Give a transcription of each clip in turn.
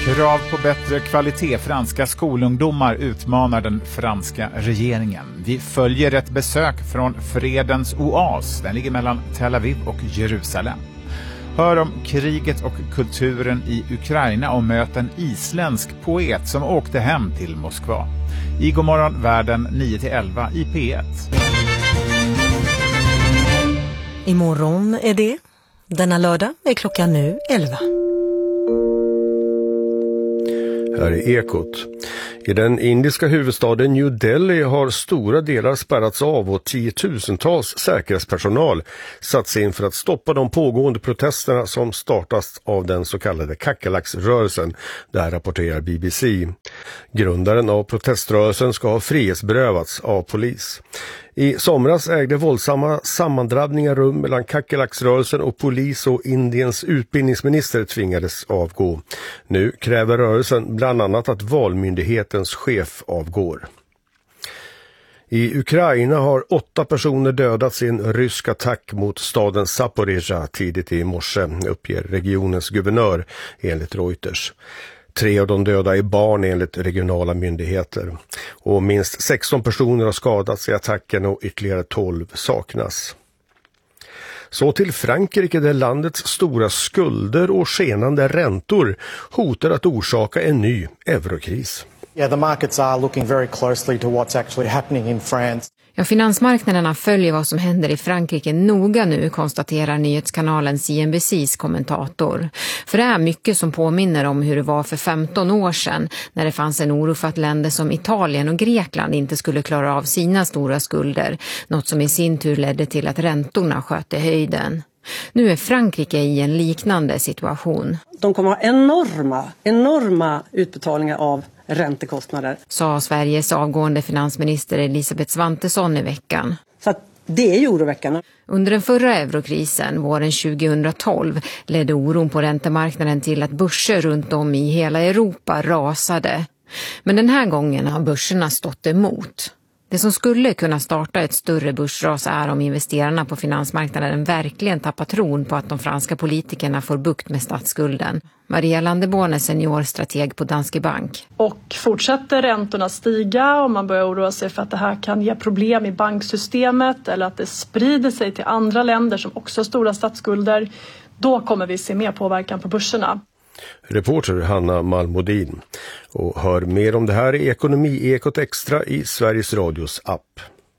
Krav på bättre kvalitet. Franska skolungdomar utmanar den franska regeringen. Vi följer ett besök från fredens oas. Den ligger mellan Tel Aviv och Jerusalem. Hör om kriget och kulturen i Ukraina och möt en isländsk poet som åkte hem till Moskva. I Godmorgon världen 9-11 i P1. Imorgon är det. Denna lördag är klockan nu 11. Här är Ekot. I den indiska huvudstaden New Delhi har stora delar spärrats av och tiotusentals säkerhetspersonal satts in för att stoppa de pågående protesterna som startas av den så kallade kackerlacksrörelsen, där rapporterar BBC. Grundaren av proteströrelsen ska ha frihetsberövats av polis. I somras ägde våldsamma sammandrabbningar rum mellan kackerlacksrörelsen och polis, och Indiens utbildningsminister tvingades avgå. Nu kräver rörelsen bland annat att valmyndighetens chef avgår. I Ukraina har 8 personer dödats i en rysk attack mot staden Zaporizjzja tidigt i morse, uppger regionens guvernör enligt Reuters. 3 av de döda är barn enligt regionala myndigheter. Och minst 16 personer har skadats i attacken och ytterligare 12 saknas. Så till Frankrike, där landets stora skulder och skenande räntor hotar att orsaka en ny eurokris. Yeah, the markets are looking very closely to what's actually happening in France. Ja, finansmarknaderna följer vad som händer i Frankrike noga nu, konstaterar nyhetskanalen CNBCs kommentator. För det är mycket som påminner om hur det var för 15 år sedan, när det fanns en oro för att länder som Italien och Grekland inte skulle klara av sina stora skulder, något som i sin tur ledde till att räntorna sköt i höjden. Nu är Frankrike i en liknande situation. De kommer ha enorma utbetalningar av räntekostnader, sa Sveriges avgående finansminister Elisabeth Svantesson i veckan. Så att det är ju oroväckande. Under den förra eurokrisen, våren 2012, ledde oron på räntemarknaden till att börser runt om i hela Europa rasade. Men den här gången har börserna stått emot. Det som skulle kunna starta ett större börsras är om investerarna på finansmarknaden verkligen tappar tron på att de franska politikerna får bukt med statsskulden. Maria Landeborn är seniorstrateg på Danske Bank. Och fortsätter räntorna stiga och man börjar oroa sig för att det här kan ge problem i banksystemet eller att det sprider sig till andra länder som också har stora statsskulder, då kommer vi se mer påverkan på börserna. Reporter Hanna Malmodin. Och hör mer om det här i Ekonomi-ekot extra i Sveriges Radios app.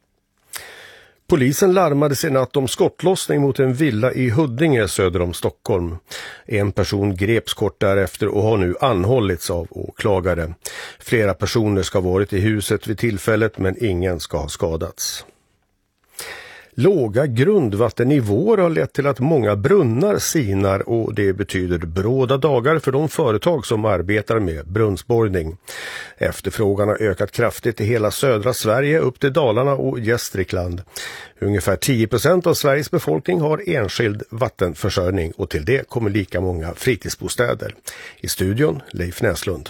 Polisen larmade sig natt om skottlossning mot en villa i Huddinge söder om Stockholm. En person greps kort därefter och har nu anhållits av åklagare. Flera personer ska ha varit i huset vid tillfället, men ingen ska ha skadats. Låga grundvattennivåer har lett till att många brunnar sinar, och det betyder bråda dagar för de företag som arbetar med brunnsborrning. Efterfrågan har ökat kraftigt i hela södra Sverige upp till Dalarna och Gästrikland. Ungefär 10% av Sveriges befolkning har enskild vattenförsörjning, och till det kommer lika många fritidsbostäder. I studion Leif Näslund.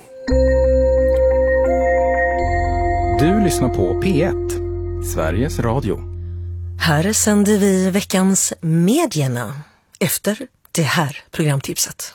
Du lyssnar på P1, Sveriges Radio. Här sänder vi veckans medierna efter det här programtipset.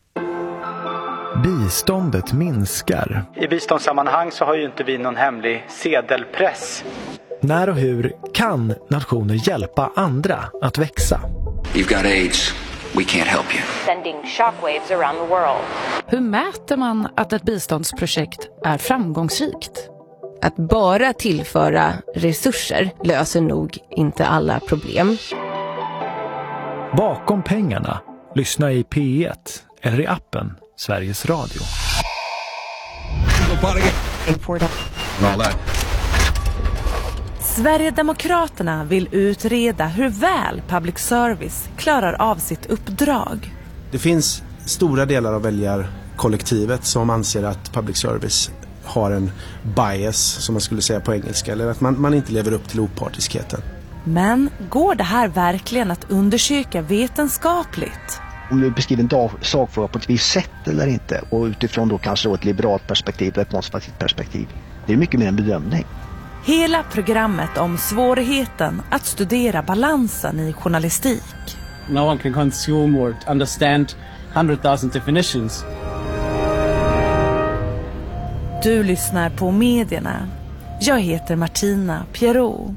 Biståndet minskar. I biståndssammanhang så har ju inte vi någon hemlig sedelpress. När och hur kan nationer hjälpa andra att växa? You've got AIDS. We can't help you. Sending shockwaves around the world. Hur mäter man att ett biståndsprojekt är framgångsrikt? Att bara tillföra resurser löser nog inte alla problem. Bakom pengarna, lyssna i P1 eller i appen Sveriges Radio. Sverigedemokraterna vill utreda hur väl public service klarar av sitt uppdrag. Det finns stora delar av väljarkollektivet som anser att public service har en bias, som man skulle säga på engelska, eller att man inte lever upp till opartiskheten. Men går det här verkligen att undersöka vetenskapligt? Om du beskriver en sakfråga på ett visst sätt eller inte, och utifrån då kanske ett liberalt perspektiv eller ett konservativt perspektiv. Det är mycket mer en bedömning. Hela programmet om svårigheten att studera balansen i journalistik. No one can consume or understand 100,000 definitions. Du lyssnar på Medierna. Jag heter Martina Pierrot.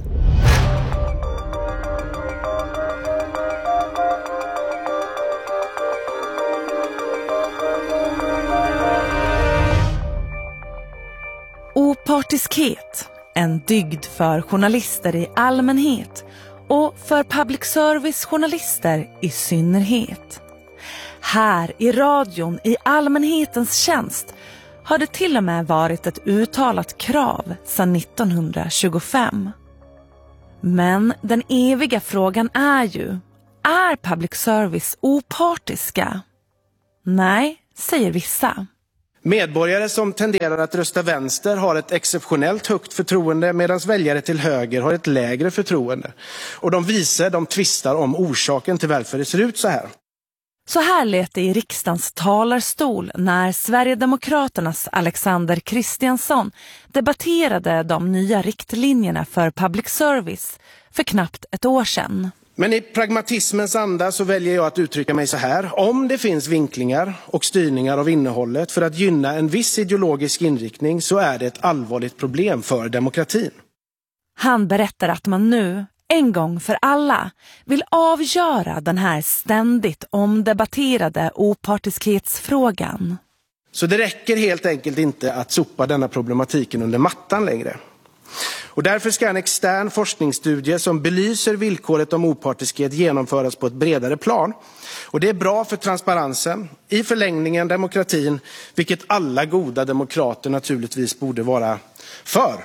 Opartiskhet, en dygd för journalister i allmänhet och för public service-journalister i synnerhet. Här i radion i allmänhetens tjänst har det till och med varit ett uttalat krav sedan 1925. Men den eviga frågan är ju, är public service opartiska? Nej, säger vissa. Medborgare som tenderar att rösta vänster har ett exceptionellt högt förtroende medan väljare till höger har ett lägre förtroende. Och de vise, de tvistar om orsaken till varför det ser ut så här. Så här lät det i riksdagens talarstol när Sverigedemokraternas Alexander Kristiansson debatterade de nya riktlinjerna för public service för knappt ett år sedan. Men i pragmatismens anda så väljer jag att uttrycka mig så här. Om det finns vinklingar och styrningar av innehållet för att gynna en viss ideologisk inriktning så är det ett allvarligt problem för demokratin. Han berättar att man nu, en gång för alla, vill avgöra den här ständigt omdebatterade opartiskhetsfrågan. Så det räcker helt enkelt inte att sopa denna problematiken under mattan längre. Och därför ska en extern forskningsstudie som belyser villkoret om opartiskhet genomföras på ett bredare plan. Och det är bra för transparensen, i förlängningen demokratin, vilket alla goda demokrater naturligtvis borde vara för.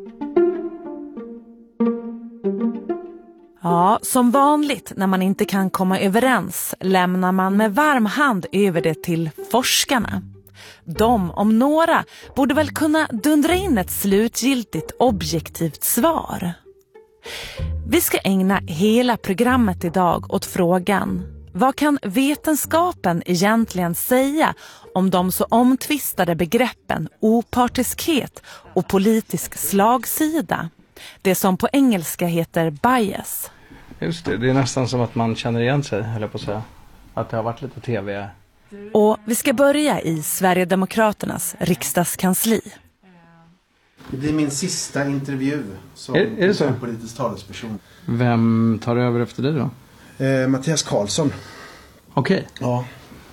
Ja, som vanligt när man inte kan komma överens lämnar man med varm hand över det till forskarna. De, om några, borde väl kunna dundra in ett slutgiltigt objektivt svar. Vi ska ägna hela programmet idag åt frågan: vad kan vetenskapen egentligen säga om de så omtvistade begreppen opartiskhet och politisk slagsida? Det som på engelska heter bias. Just det är nästan som att man känner igen sig, höll jag på att säga. Att det har varit lite tv. Och vi ska börja i Sverigedemokraternas riksdagskansli. Det blir min sista intervju som politisk talesperson. Vem tar över efter dig då? Mattias Karlsson. Okej. Ja.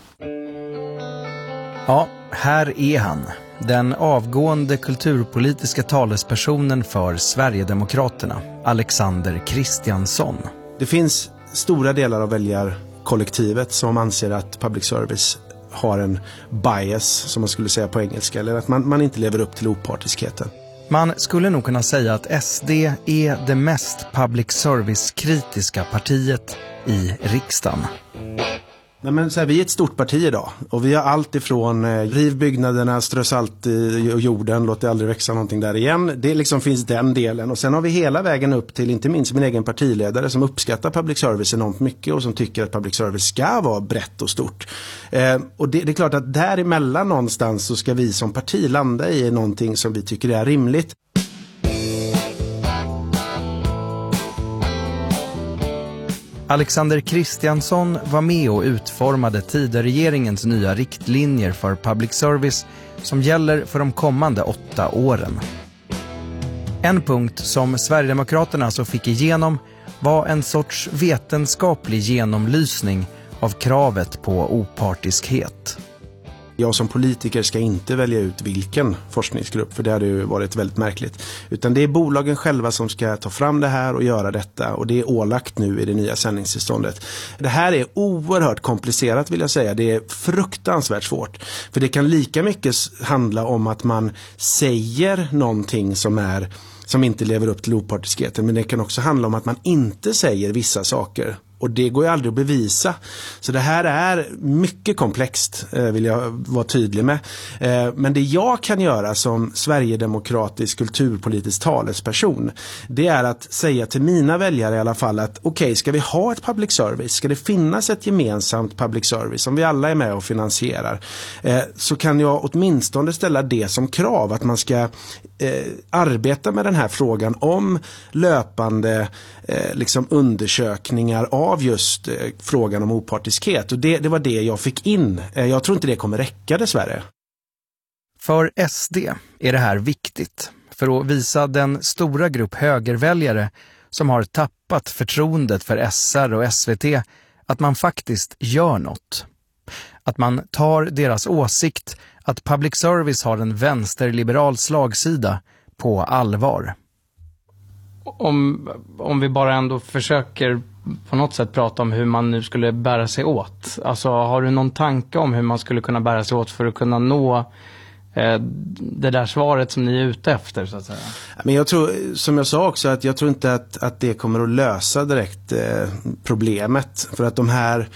Ja, här är han. Den avgående kulturpolitiska talespersonen för Sverigedemokraterna, Alexander Kristiansson. Det finns stora delar av väljarkollektivet som anser att public service har en bias, som man skulle säga på engelska, eller att man inte lever upp till opartiskheten. Man skulle nog kunna säga att SD är det mest public service-kritiska partiet i riksdagen. Nej, men så här, vi är ett stort parti idag och vi har allt ifrån riv byggnaderna, strö salt i jorden, låt det aldrig växa någonting där igen. Det liksom finns den delen, och sen har vi hela vägen upp till inte minst min egen partiledare som uppskattar public service enormt mycket och som tycker att public service ska vara brett och stort. Och det är klart att däremellan någonstans så ska vi som parti landa i någonting som vi tycker är rimligt. Alexander Kristiansson var med och utformade Tidöregeringens nya riktlinjer för public service som gäller för de kommande 8 åren. En punkt som Sverigedemokraterna så fick igenom var en sorts vetenskaplig genomlysning av kravet på opartiskhet. Jag som politiker ska inte välja ut vilken forskningsgrupp, för det hade ju varit väldigt märkligt. Utan det är bolagen själva som ska ta fram det här och göra detta, och det är ålagt nu i det nya sändningstillståndet. Det här är oerhört komplicerat, vill jag säga. Det är fruktansvärt svårt. För det kan lika mycket handla om att man säger någonting som inte lever upp till opartiskheten, men det kan också handla om att man inte säger vissa saker. Och det går ju aldrig att bevisa. Så det här är mycket komplext, vill jag vara tydlig med. Men det jag kan göra som sverigedemokratisk kulturpolitisk talesperson, det är att säga till mina väljare i alla fall att okej, ska vi ha ett public service? Ska det finnas ett gemensamt public service som vi alla är med och finansierar? Så kan jag åtminstone ställa det som krav, att man ska arbeta med den här frågan om löpande liksom undersökningar av just frågan om opartiskhet. Och det var det jag fick in. Jag tror inte det kommer räcka dessvärre. För SD är det här viktigt för att visa den stora grupp högerväljare som har tappat förtroendet för SR och SVT att man faktiskt gör något. Att man tar deras åsikt att public service har en vänsterliberal slagsida på allvar. Om vi bara ändå försöker på något sätt prata om hur man nu skulle bära sig åt. Alltså har du någon tanke om hur man skulle kunna bära sig åt för att kunna nå det där svaret som ni är ute efter så att säga? Men jag tror, som jag sa också, att jag tror inte att det kommer att lösa direkt problemet. För att de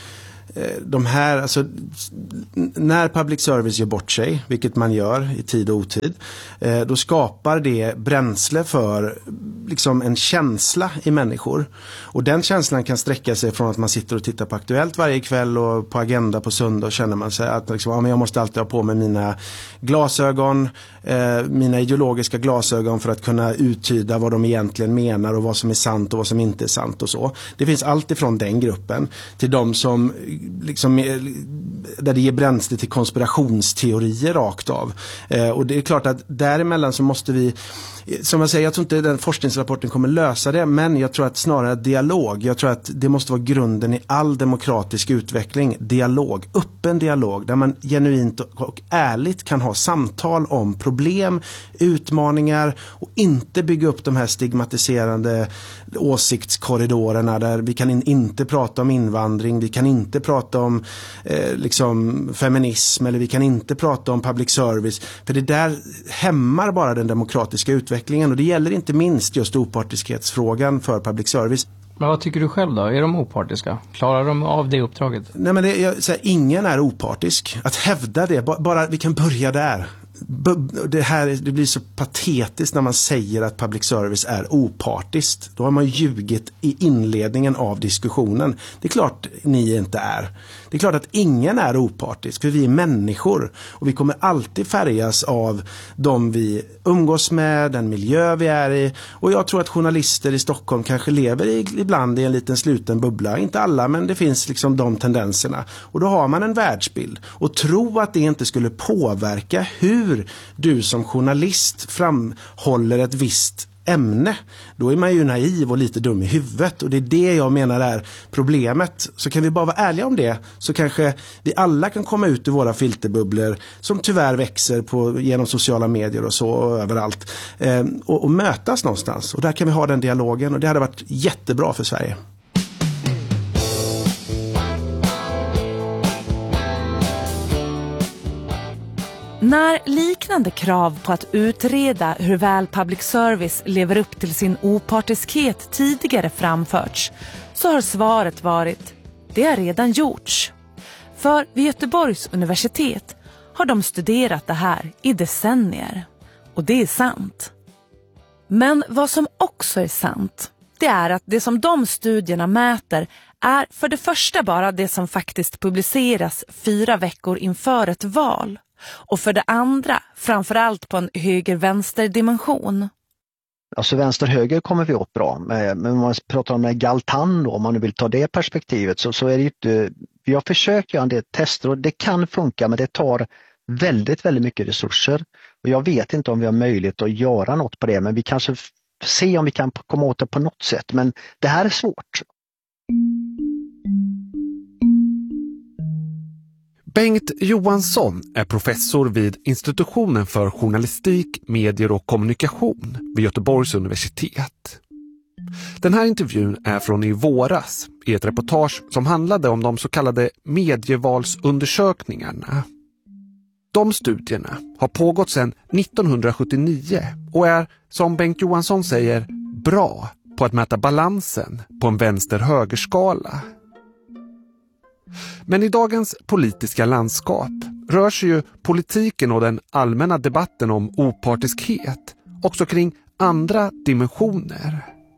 här, alltså när public service gör bort sig, vilket man gör i tid och otid, då skapar det bränsle för liksom en känsla i människor. Och den känslan kan sträcka sig från att man sitter och tittar på Aktuellt varje kväll och på Agenda på söndag, och känner man sig att liksom, men jag måste alltid ha på mig mina glasögon, mina ideologiska glasögon för att kunna uttyda vad de egentligen menar och vad som är sant och vad som inte är sant och så. Det finns allt ifrån den gruppen till de som liksom, där det ger bränsle till konspirationsteorier rakt av. Och det är klart att däremellan så måste vi, som jag säger, jag tror inte den forskningsrapporten kommer lösa det, men jag tror att snarare dialog. Jag tror att det måste vara grunden i all demokratisk utveckling. Dialog, öppen dialog, där man genuint och ärligt kan ha samtal om problem, utmaningar och inte bygga upp de här stigmatiserande åsiktskorridorerna där vi kan inte prata om invandring, vi kan inte prata om liksom feminism, eller vi kan inte prata om public service, för det där hämmar bara den demokratiska utvecklingen, och det gäller inte minst just opartiskhetsfrågan för public service. Men vad tycker du själv då? Är de opartiska? Klarar de av det uppdraget? Nej, men ingen är opartisk. Att hävda det, bara vi kan börja där. Det blir så patetiskt när man säger att public service är opartiskt. Då har man ljugit i inledningen av diskussionen. Det är klart ni inte är. Det är klart att ingen är opartisk, för vi är människor och vi kommer alltid färgas av de vi umgås med, den miljö vi är i, och jag tror att journalister i Stockholm kanske lever ibland i en liten sluten bubbla. Inte alla, men det finns liksom de tendenserna, och då har man en världsbild, och tro att det inte skulle påverka hur du som journalist framhåller ett visst ämne, då är man ju naiv och lite dum i huvudet, och det är det jag menar är problemet. Så kan vi bara vara ärliga om det, så kanske vi alla kan komma ut ur våra filterbubblor som tyvärr växer genom sociala medier och så och överallt, och mötas någonstans, och där kan vi ha den dialogen, och det hade varit jättebra för Sverige. När liknande krav på att utreda hur väl public service lever upp till sin opartiskhet tidigare framförts, så har svaret varit: det har redan gjorts. För vid Göteborgs universitet har de studerat det här i decennier. Och det är sant. Men vad som också är sant, det är att det som de studierna mäter är för det första bara det som faktiskt publiceras 4 veckor inför ett val. Och för det andra, framförallt på en höger-vänster-dimension. Alltså vänster-höger kommer vi åt bra. Men om man pratar om Galtan då, om man nu vill ta det perspektivet, så är det ju inte... Vi har försökt göra en del tester och det kan funka, men det tar väldigt, väldigt mycket resurser. Och jag vet inte om vi har möjlighet att göra något på det, men vi kanske se om vi kan komma åt det på något sätt. Men det här är svårt. Bengt Johansson är professor vid Institutionen för journalistik, medier och kommunikation vid Göteborgs universitet. Den här intervjun är från i våras i ett reportage som handlade om de så kallade medievalsundersökningarna. De studierna har pågått sedan 1979 och är, som Bengt Johansson säger, bra på att mäta balansen på en vänster-högerskala. Men i dagens politiska landskap rör sig ju politiken och den allmänna debatten om opartiskhet också kring andra dimensioner.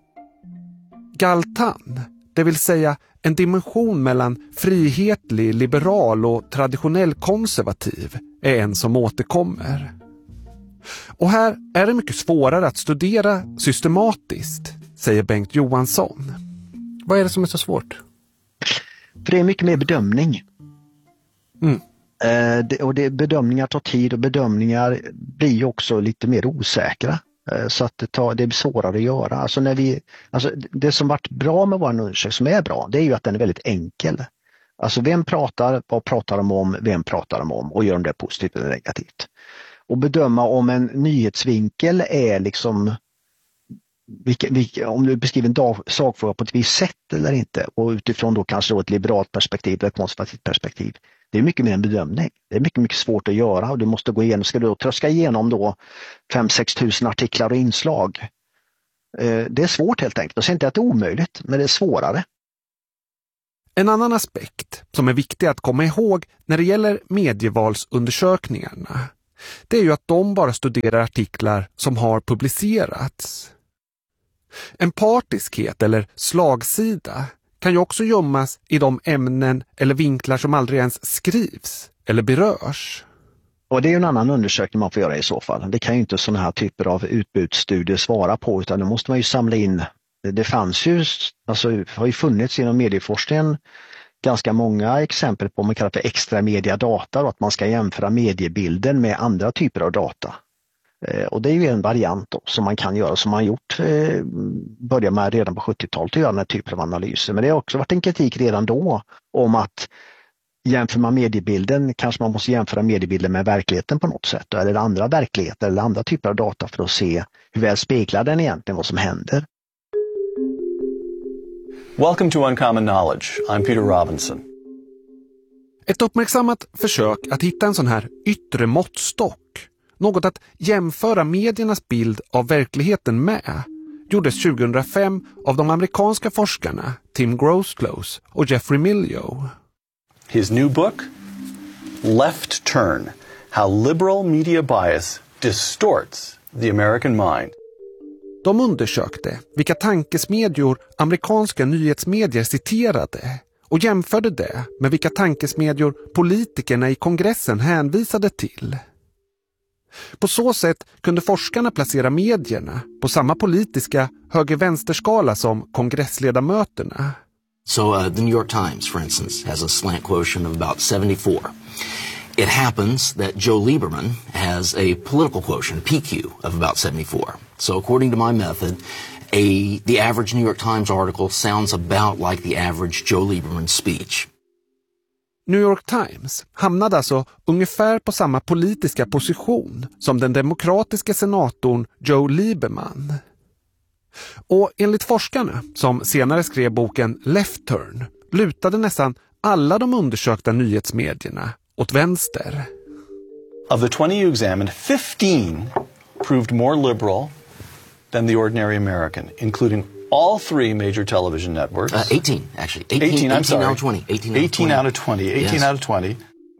Galtan, det vill säga en dimension mellan frihetlig, liberal och traditionell konservativ, är en som återkommer. Och här är det mycket svårare att studera systematiskt, säger Bengt Johansson. Vad är det som är så svårt? För det är mycket mer bedömning. Bedömningar tar tid och bedömningar blir ju också lite mer osäkra. Så att det är svårare att göra. Alltså det som varit bra med vår undersökning, som är bra, det är ju att den är väldigt enkel. Alltså vem pratar, vad pratar de om, vem pratar de om och gör de det positivt eller negativt. Och bedöma om en nyhetsvinkel är liksom, om du beskriver en sakfråga på ett visst sätt eller inte, och utifrån då kanske då ett liberalt perspektiv eller ett konservativt perspektiv. Det är mycket mer en bedömning. Det är mycket, mycket svårt att göra och du måste gå igenom, ska du då tröska igenom då 5-6 tusen artiklar och inslag. Det är svårt helt enkelt. Jag säger inte att det är omöjligt, men det är svårare. En annan aspekt som är viktig att komma ihåg när det gäller medievalsundersökningarna, det är ju att de bara studerar artiklar som har publicerats. En partiskhet eller slagsida kan ju också gömmas i de ämnen eller vinklar som aldrig ens skrivs eller berörs. Och det är ju en annan undersökning man får göra i så fall. Det kan ju inte sådana här typer av utbudsstudier svara på, utan det måste man ju samla in. Det fanns ju, har ju funnits inom medieforskningen ganska många exempel på vad man kallar för extra mediadata, och att man ska jämföra mediebilden med andra typer av data. Och det är ju en variant då, som man kan göra, som man gjort, börja med redan på 70-talet att göra den här typen av analyser. Men det har också varit en kritik redan då om att jämför man mediebilden, kanske man måste jämföra mediebilden med verkligheten på något sätt, eller andra verkligheter eller andra typer av data för att se hur väl speglar den egentligen vad som händer. Welcome to Uncommon Knowledge. I'm Peter Robinson. Ett uppmärksammat försök att hitta en sån här yttre måttstock, något att jämföra mediernas bild av verkligheten med, gjordes 2005 av de amerikanska forskarna Tim Grosclose och Jeffrey Miljo. His new book, Left Turn: How Liberal Media Bias Distorts the American Mind. De undersökte vilka tankesmedjor amerikanska nyhetsmedier citerade och jämförde det med vilka tankesmedjor politikerna i kongressen hänvisade till. På så sätt kunde forskarna placera medierna på samma politiska höger-vänsterskala som kongressledamöterna. So the New York Times, for instance, has a slant quotient of about 74. It happens that Joe Lieberman has a political quotient, PQ, of about 74. So according to my method, the average New York Times article sounds about like the average Joe Lieberman speech. New York Times hamnade alltså ungefär på samma politiska position som den demokratiska senatorn Joe Lieberman. Och enligt forskarna, som senare skrev boken Left Turn, lutade nästan alla de undersökta nyhetsmedierna åt vänster. Of the 20 you examined, 15 proved more liberal than the ordinary American, including all 3 major television networks. 18, actually. 18 I'm sorry. Out of 20. 18 out of 20. 18 Yes. out of 20.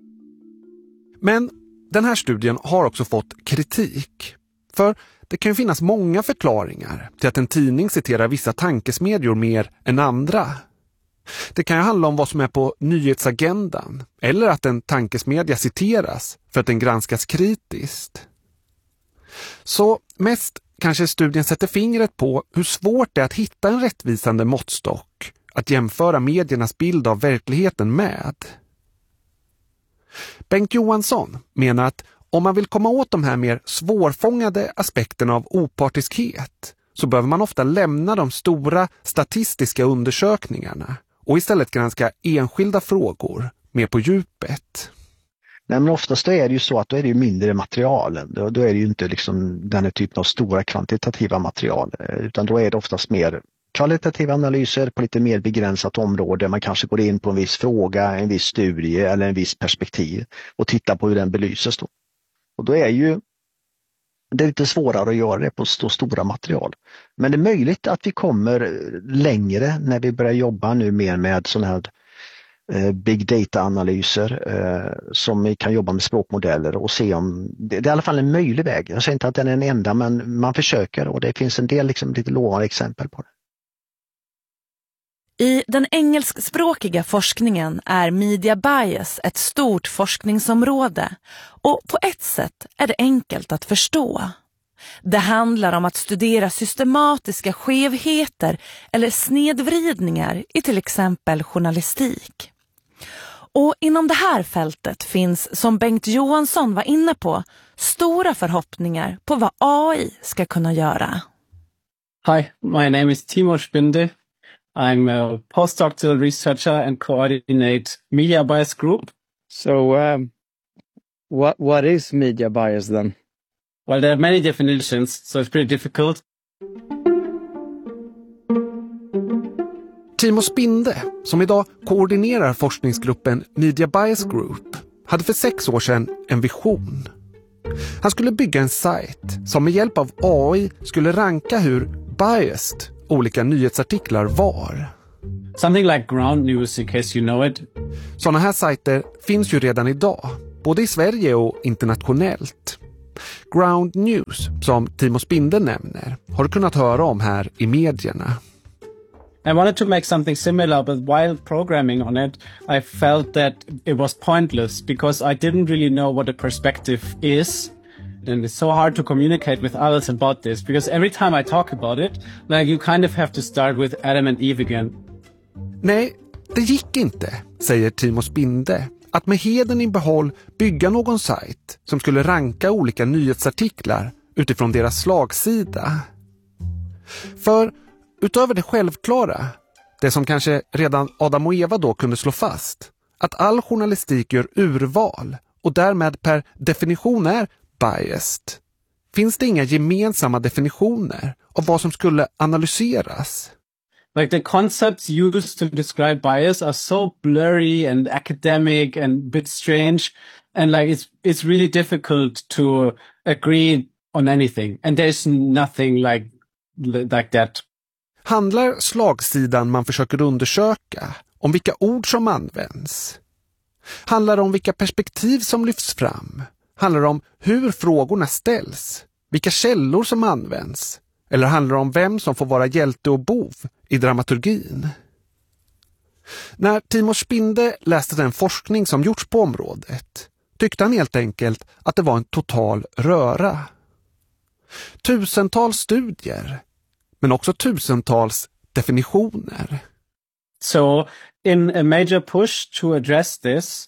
Men den här studien har också fått kritik. För det kan ju finnas många förklaringar till att en tidning citerar vissa tankesmedjor mer än andra. Det kan ju handla om vad som är på nyhetsagendan, eller att en tankesmedja citeras för att den granskas kritiskt. Så mest kanske studien sätter fingret på hur svårt det är att hitta en rättvisande måttstock att jämföra mediernas bild av verkligheten med. Bengt Johansson menar att om man vill komma åt de här mer svårfångade aspekterna av opartiskhet så behöver man ofta lämna de stora statistiska undersökningarna och istället granska enskilda frågor mer på djupet. Nej, men oftast är det ju så att då är det ju mindre material. Då är det ju inte liksom den här typen av stora kvantitativa material, utan då är det oftast mer kvalitativa analyser på lite mer begränsat område. Man kanske går in på en viss fråga, en viss studie eller en viss perspektiv och tittar på hur den belyses då. Och då är ju det är lite svårare att göra det på stora material. Men det är möjligt att vi kommer längre när vi börjar jobba nu mer med sådana här big data-analyser som vi kan jobba med språkmodeller och se om det är i alla fall en möjlig väg. Jag säger inte att den är den enda, men man försöker och det finns en del liksom, lite lovande exempel på det. I den engelskspråkiga forskningen är media bias ett stort forskningsområde och på ett sätt är det enkelt att förstå. Det handlar om att studera systematiska skevheter eller snedvridningar i till exempel journalistik. Och inom det här fältet finns, som Bengt Johansson var inne på, stora förhoppningar på vad AI ska kunna göra. Hi, my name is Timo Spinde. I'm a postdoctoral researcher and coordinate Media Bias Group. So, what is media bias then? Well, there are many definitions, so it's pretty difficult. Timo Spinde, som idag koordinerar forskningsgruppen Media Bias Group, hade för 6 år sedan en vision. Han skulle bygga en sajt som med hjälp av AI skulle ranka hur biased olika nyhetsartiklar var. Something like Ground News, in case you know it. Sådana här sajter finns ju redan idag, både i Sverige och internationellt. Ground News, som Timo Spinde nämner, har du kunnat höra om här i medierna. I wanted to make something similar, but while programming on it, I felt that it was pointless because I didn't really know what a perspective is. And it's so hard to communicate with others about this because every time I talk about it, like you kind of have to start with Adam and Eve again. Nej, det gick inte, säger Timo Spinde, att med heden i behåll bygga någon sajt som skulle ranka olika nyhetsartiklar utifrån deras slagsida. För utöver det självklara, det som kanske redan Adam och Eva då kunde slå fast, att all journalistik gör urval och därmed per definition är biased, finns det inga gemensamma definitioner av vad som skulle analyseras. Like the concepts used to describe bias are so blurry and academic and a bit strange, and like it's really difficult to agree on anything. And there's nothing like that. Handlar slagsidan man försöker undersöka om vilka ord som används? Handlar det om vilka perspektiv som lyfts fram? Handlar det om hur frågorna ställs? Vilka källor som används? Eller handlar det om vem som får vara hjälte och bov i dramaturgin? När Timo Spinde läste den forskning som gjorts på området tyckte han helt enkelt att det var en total röra. Tusentals studier, men också tusentals definitioner. So in a major push to address this,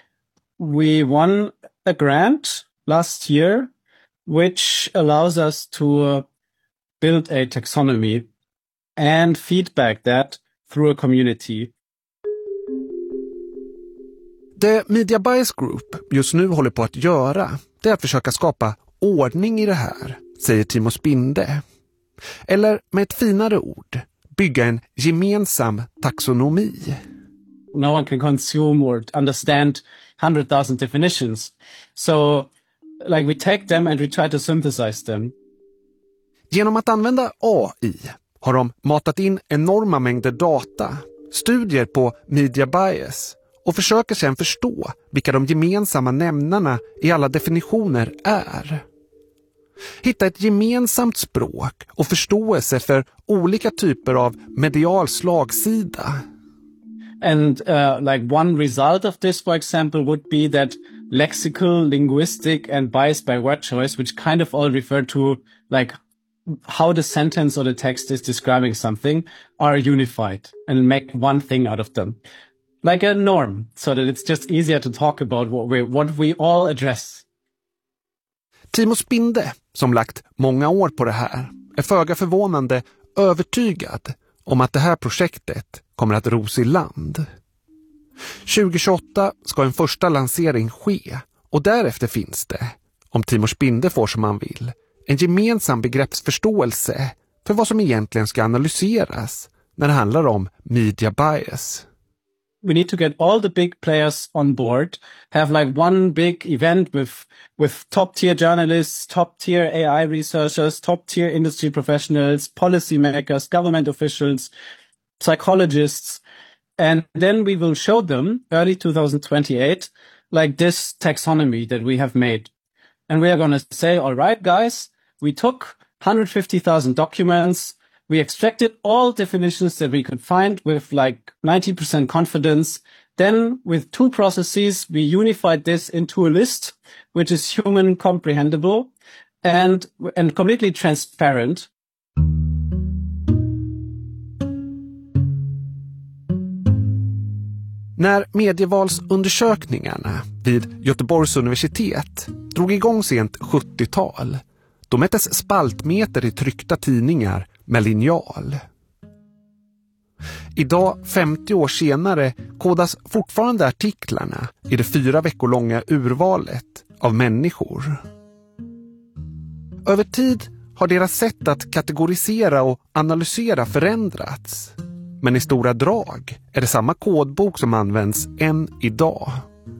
we won a grant last year which allows us to build a taxonomy and feedback that through a community. Det Media Bias Group just nu håller på att göra, det är att försöka skapa ordning i det här, säger Timo Spinde. Eller med ett finare ord, bygga en gemensam taxonomi. No one can consume or understand 100,000 definitions. So like we take them and we try to synthesize them. Genom att använda AI har de matat in enorma mängder data, studier på media bias och försöker sedan förstå vilka de gemensamma nämnarna i alla definitioner är. Hitta ett gemensamt språk och förståelse för olika typer av medial slagsida. And like one result of this, for example, would be that lexical, linguistic and bias by word choice, which kind of all refer to like how the sentence or the text is describing something, are unified and make one thing out of them. Like a norm, so that it's just easier to talk about what we all address. Timo Spinde, som lagt många år på det här, är föga förvånande övertygad om att det här projektet kommer att ros i land. 2028 ska en första lansering ske och därefter finns det, om Timo Spinde får som han vill, en gemensam begreppsförståelse för vad som egentligen ska analyseras när det handlar om media bias. We need to get all the big players on board, have like one big event with top tier journalists, top tier AI researchers, top tier industry professionals, policymakers, government officials, psychologists, and then we will show them early 2028 like this taxonomy that we have made. And we are going to say, all right, guys, we took 150,000 documents. We extracted all definitions that we could find with like 90% confidence. Then with 2 processes, we unified this into a list, which is human comprehensible and completely transparent. När medievalsundersökningarna vid Göteborgs universitet drog igång sent 70-tal, då mättes spaltmeter i tryckta tidningar med linjal. Idag, 50 år senare, kodas fortfarande artiklarna i det 4 veckor långa urvalet av människor. Över tid har deras sätt att kategorisera och analysera förändrats. Men i stora drag är det samma kodbok som används än idag.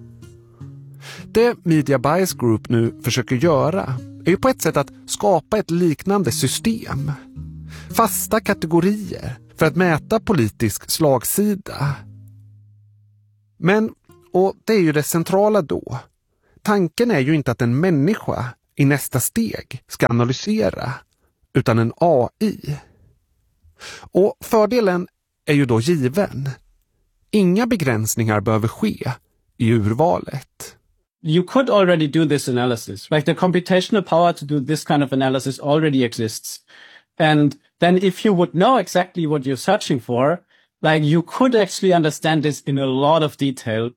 Det Media Bias Group nu försöker göra är ju på ett sätt att skapa ett liknande system. Fasta kategorier för att mäta politisk slagsida. Men, och det är ju det centrala då, tanken är ju inte att en människa i nästa steg ska analysera, utan en AI. Och fördelen är ju då given. Inga begränsningar behöver ske i urvalet. You could already do this analysis. Like the computational power to do this kind of analysis already exists. And then if you would know exactly what you're searching for, like you could actually understand this in a lot of detail.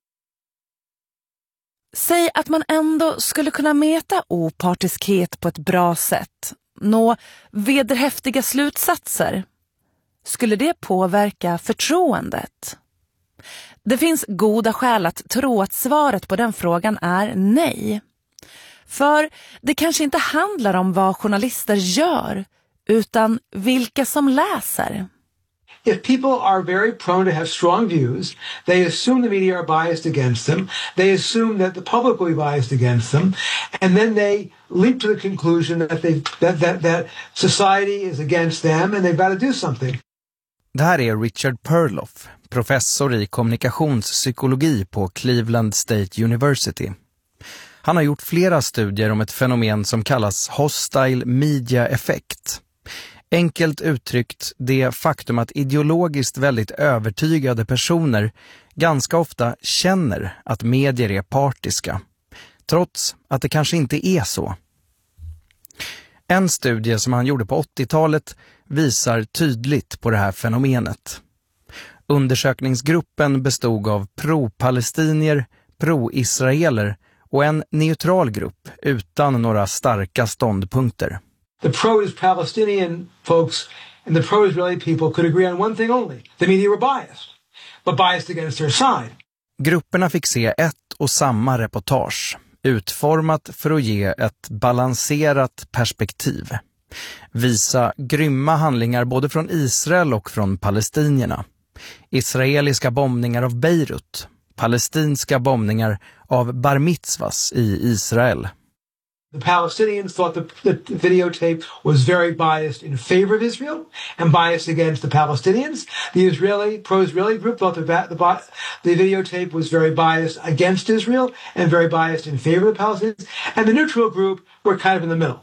Säg att man ändå skulle kunna mäta opartiskhet på ett bra sätt. Nå vederhäftiga slutsatser. Skulle det påverka förtroendet? Det finns goda skäl att tro att svaret på den frågan är nej. För det kanske inte handlar om vad journalister gör, utan vilka som läser. If people are very prone to have strong views, they assume the media are biased against them, they assume that the public will be biased against them, and then they leap to the conclusion that society is against them and they've got to do something. Det här är Richard Perloff, professor i kommunikationspsykologi på Cleveland State University. Han har gjort flera studier om ett fenomen som kallas hostile media effect. Enkelt uttryckt det faktum att ideologiskt väldigt övertygade personer ganska ofta känner att medier är partiska, trots att det kanske inte är så. En studie som han gjorde på 80-talet visar tydligt på det här fenomenet. Undersökningsgruppen bestod av pro-palestinier, pro-israeler och en neutral grupp utan några starka ståndpunkter. The pro-Palestinian folks and the pro-Israeli people could agree on one thing only. The media were biased, but biased against their side. Grupperna fick se ett och samma reportage, utformat för att ge ett balanserat perspektiv. Visa grymma handlingar både från Israel och från palestinierna. Israeliska bombningar av Beirut, palestinska bombningar av Bar Mitzvahs i Israel. The Palestinians thought the videotape was very biased in favor of Israel and biased against the Palestinians. The pro-Israeli group thought the videotape was very biased against Israel and very biased in favor of the Palestinians. And the neutral group were kind of in the middle.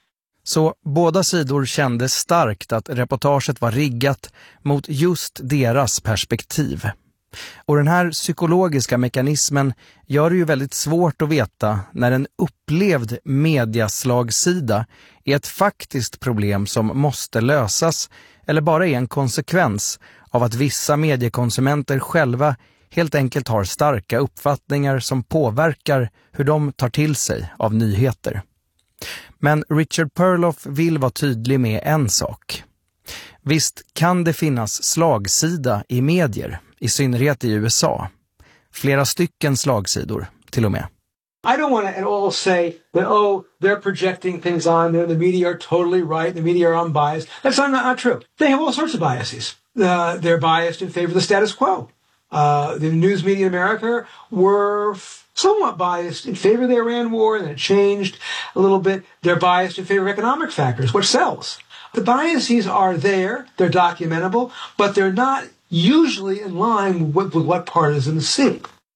Så båda sidor kände starkt att reportaget var riggat mot just deras perspektiv. Och den här psykologiska mekanismen gör det ju väldigt svårt att veta när en upplevd mediaslagsida är ett faktiskt problem som måste lösas eller bara är en konsekvens av att vissa mediekonsumenter själva helt enkelt har starka uppfattningar som påverkar hur de tar till sig av nyheter. Men Richard Perloff vill vara tydlig med en sak. Visst kan det finnas slagsida i medier, i synnerhet i USA. Flera stycken slagsidor, till och med. I don't want to at all say that, they're projecting things on there, the media are totally right, the media are unbiased. That's not true. They have all sorts of biases. They're biased in favor of the status quo. The news media in America were somewhat biased in favor of the Iran war, and it changed a little bit. They're biased in favor of economic factors, what sells. The biases are there, they're documentable, but they're not usually in line with what partisans see.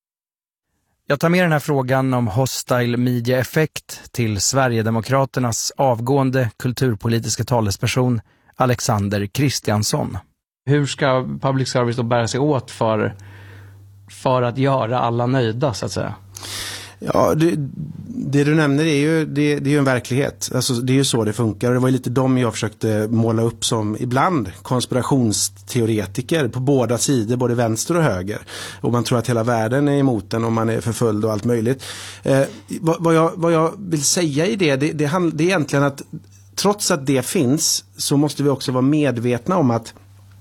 Jag tar med den här frågan om hostile media effect till Sverigedemokraternas avgående kulturpolitiska talesperson Alexander Kristiansson. Hur ska public service då bära sig åt för att göra alla nöjda, så att säga? Ja, Det du nämner är ju, det är ju en verklighet. Alltså, det är ju så det funkar. Och det var ju lite dem jag försökte måla upp som ibland konspirationsteoretiker på båda sidor, både vänster och höger. Och man tror att hela världen är emot den och man är förföljd och allt möjligt. Vad jag vill säga i det är egentligen att trots att det finns så måste vi också vara medvetna om att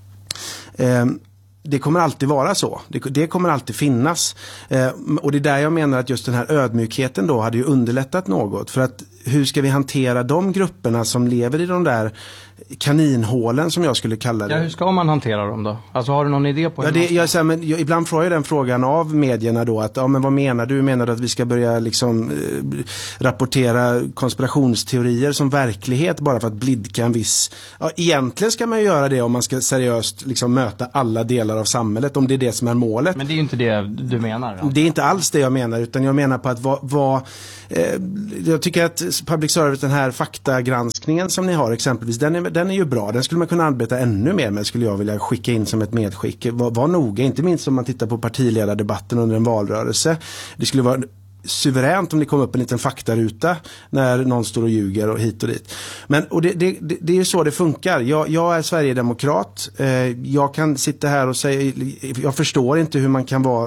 det kommer alltid vara så. Det kommer alltid finnas. Och det är där jag menar att just den här ödmjukheten då hade ju underlättat något. För att hur ska vi hantera de grupperna som lever i de där kaninhålen som jag skulle kalla det? Ja, hur ska man hantera dem då? Alltså har du någon idé på hur ibland får jag den frågan av medierna då att men vad menar du? Menar du att vi ska börja liksom rapportera konspirationsteorier som verklighet bara för att blidka en viss... Ja, egentligen ska man ju göra det om man ska seriöst liksom möta alla delar av samhället, om det är det som är målet. Men det är ju inte det du menar. Alltså. Det är inte alls det jag menar, utan jag menar på att jag tycker att public service, den här faktagranskningen som ni har exempelvis, den är ju bra. Den skulle man kunna arbeta ännu mer med, skulle jag vilja skicka in som ett medskick. Var noga, inte minst om man tittar på partiledardebatten under en valrörelse. Det skulle vara suveränt om det kom upp en liten faktaruta när någon står och ljuger och hit och dit. Och det är ju så det funkar. Jag är Sverigedemokrat. Jag kan sitta här och säga, jag förstår inte hur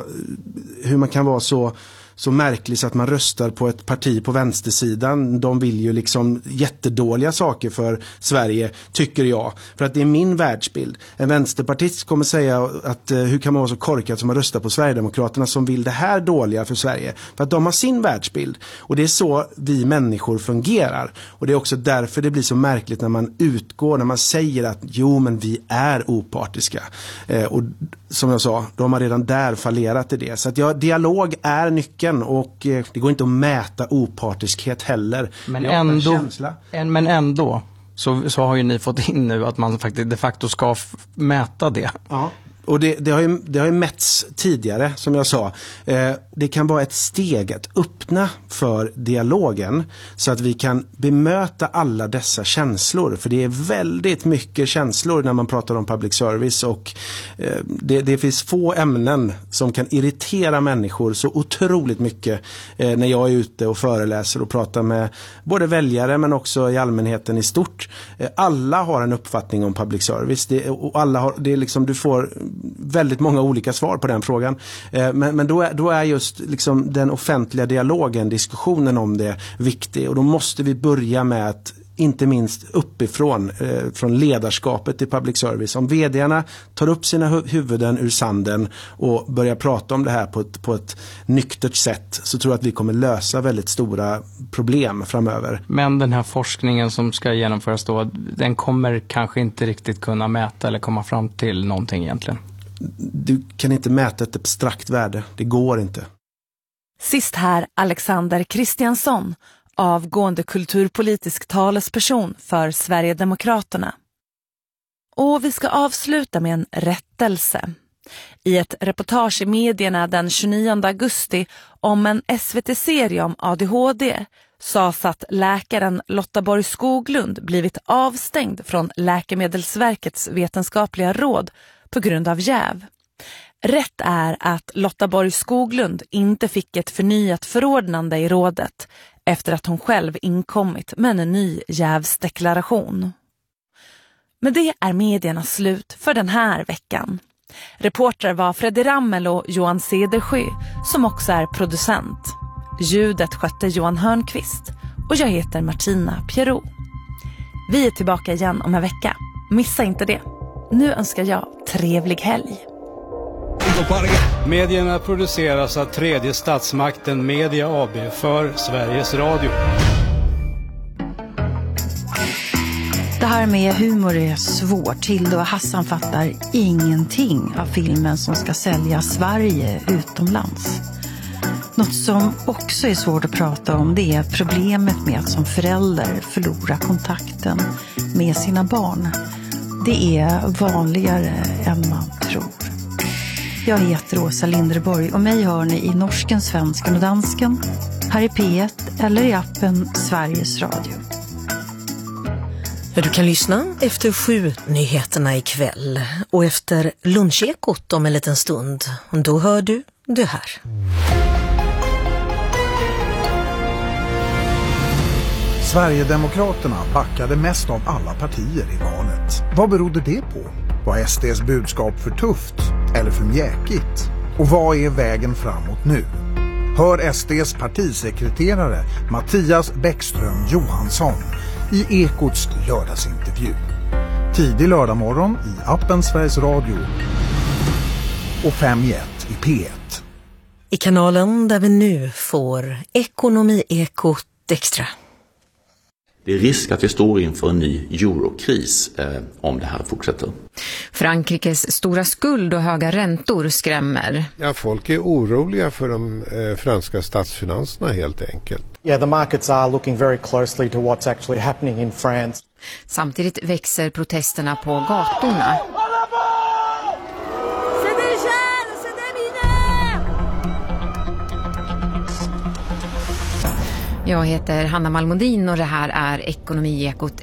man kan vara så märkligt så att man röstar på ett parti på vänstersidan. De vill ju liksom jättedåliga saker för Sverige, tycker jag. För att det är min världsbild. En vänsterpartist kommer säga att hur kan man vara så korkad som att rösta på Sverigedemokraterna som vill det här dåliga för Sverige? För att de har sin världsbild. Och det är så vi människor fungerar. Och det är också därför det blir så märkligt när man utgår, när man säger att jo, men vi är opartiska. Och som jag sa, de har redan där fallerat i det. Så att dialog är nyckeln. Och det går inte att mäta opartiskhet heller. Men ändå så har ju ni fått in nu att man faktiskt de facto ska mäta det. Ja. Och det har ju mätts tidigare, som jag sa. Det kan vara ett steg att öppna för dialogen så att vi kan bemöta alla dessa känslor. För det är väldigt mycket känslor när man pratar om public service. Och det finns få ämnen som kan irritera människor så otroligt mycket när jag är ute och föreläser och pratar med både väljare men också i allmänheten i stort. Alla har en uppfattning om public service. Du får väldigt många olika svar på den frågan. Men då är just liksom den offentliga dialogen, diskussionen om det viktig. Och då måste vi börja med att inte minst uppifrån, från ledarskapet i public service. Om vdarna tar upp sina huvuden ur sanden och börjar prata om det här på ett nyktert sätt, så tror jag att vi kommer lösa väldigt stora problem framöver. Men den här forskningen som ska genomföras då, den kommer kanske inte riktigt kunna mäta eller komma fram till någonting egentligen. Du kan inte mäta ett abstrakt värde. Det går inte. Sist här Alexander Kristiansson, avgående kulturpolitisk talesperson för Sverigedemokraterna. Och vi ska avsluta med en rättelse. I ett reportage i medierna den 29 augusti om en SVT-serie om ADHD sades att läkaren Lotta Borg Skoglund blivit avstängd från Läkemedelsverkets vetenskapliga råd på grund av jäv. Rätt är att Lotta Borg Skoglund inte fick ett förnyat förordnande i rådet efter att hon själv inkommit med en ny jävsdeklaration. Men det är mediernas slut för den här veckan. Reportrar var Freddy Rammel och Johan Cedersjö, som också är producent. Ljudet skötte Johan Hörnqvist och jag heter Martina Pierrot. Vi är tillbaka igen om en vecka. Missa inte det. Nu önskar jag trevlig helg. Medierna produceras av tredje statsmakten Media AB för Sveriges Radio. Det här med humor är svårt. Hilda och Hassan fattar ingenting av filmen som ska sälja Sverige utomlands. Något som också är svårt att prata om, det är problemet med att som förälder förlora kontakten med sina barn. Det är vanligare än man tror. Jag heter Åsa Linderborg och mig hör ni i norsken, svensken och dansken, här i P1 eller i appen Sveriges Radio. Du kan lyssna efter 7-nyheterna ikväll och efter lunchekot om en liten stund. Då hör du det här. Sverigedemokraterna backade mest av alla partier i valet. Vad berodde det på? Var SDs budskap för tufft eller för mjäkigt? Och vad är vägen framåt nu? Hör SDs partisekreterare Mattias Bäckström Johansson i Ekots lördagsintervju. Tidig lördagmorgon i appen Sveriges Radio och 5 i 1 i P1. I kanalen där vi nu får Ekonomi-Ekot Extra. Det är risk att vi står inför en ny eurokris om det här fortsätter. Frankrikes stora skuld och höga räntor skrämmer. Ja, folk är oroliga för de franska statsfinanserna helt enkelt. Yeah, the markets are looking very closely to what's actually happening in France. Samtidigt växer protesterna på gatorna. Jag heter Hanna Malmodin och det här är Ekonomi-Ekot